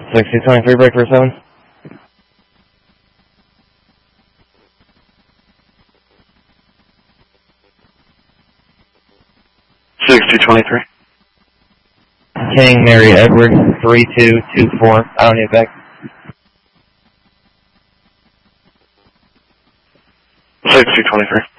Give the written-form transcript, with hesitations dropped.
6023, break for 7. King Mary Edward 3224. I don't need back. 6023.